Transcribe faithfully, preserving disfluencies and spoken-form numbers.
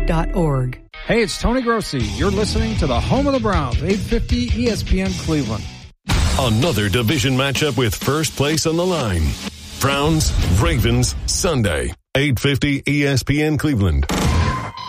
dot org. Hey, it's Tony Grossi. You're listening to the home of the Browns, eight fifty E S P N Cleveland. Another division matchup with first place on the line. Browns, Ravens, Sunday, eight fifty E S P N Cleveland.